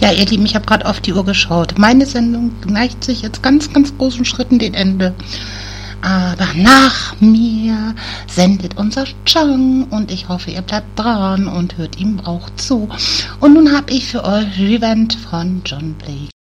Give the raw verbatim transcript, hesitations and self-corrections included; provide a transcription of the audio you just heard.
Ja, ihr Lieben, ich habe gerade auf die Uhr geschaut. Meine Sendung neigt sich jetzt ganz, ganz großen Schritten dem Ende. Aber nach mir sendet unser Chang und ich hoffe, ihr bleibt dran und hört ihm auch zu. Und nun habe ich für euch Revenge von John Blake.